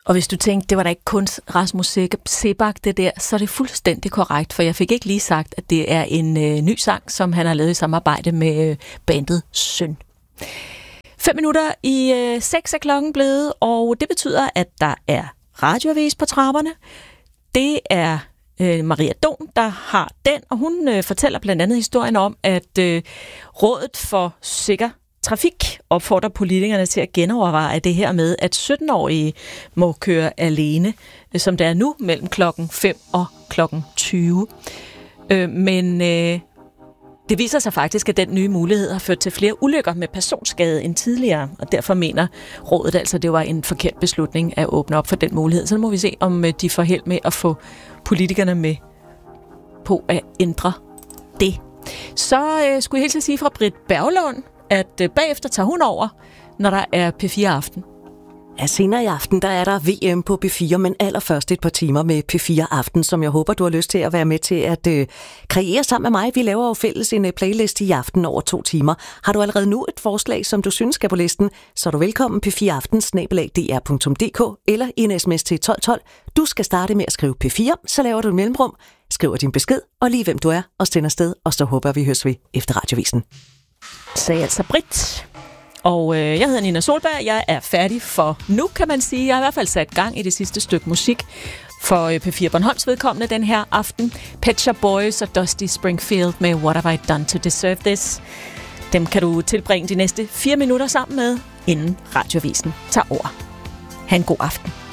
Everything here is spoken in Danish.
Og hvis du tænkte, det var da ikke kun Rasmus Seebach det der, så er det fuldstændig korrekt, for jeg fik ikke lige sagt, at det er en ny sang, som han har lavet i samarbejde med bandet Søn. 5:05 er klokken blevet, og det betyder, at der er radioavis på trapperne. Det er Maria Don, der har den, og hun fortæller blandt andet historien om, at Rådet for Sikker Trafik opfordrer politikerne til at genoverveje det her med, at 17-årige må køre alene, som det er nu, mellem klokken 5 og klokken 20. Men det viser sig faktisk, at den nye mulighed har ført til flere ulykker med personskade end tidligere, og derfor mener rådet altså, at det var en forkert beslutning at åbne op for den mulighed. Så nu må vi se, om de får held med at få politikerne med på at ændre det. Så skulle jeg helt sige fra Britt Berglund, at bagefter tager hun over, når der er P4 Aften. Ja, senere i aften, der er der VM på P4, men allerførst et par timer med P4 Aften, som jeg håber, du har lyst til at være med til at kreere sammen med mig. Vi laver jo fælles en playlist i aften over 2 timer. Har du allerede nu et forslag, som du synes skal på listen, så er du velkommen p4aften@dr.dk eller i en sms til 1212. Du skal starte med at skrive P4, så laver du et mellemrum, skriver din besked og lige hvem du er og sender sted, og så håber vi høres ved efter radiovisen. Sagde altså Britt. Og jeg hedder Nina Solberg. Jeg er færdig for nu, kan man sige. Jeg har i hvert fald sat gang i det sidste stykke musik for P4 Bornholms vedkommende den her aften. Pet Shop Boys og Dusty Springfield med What Have I Done to Deserve This. Dem kan du tilbringe de næste 4 minutter sammen med, inden radiovisen tager over. Ha' en god aften.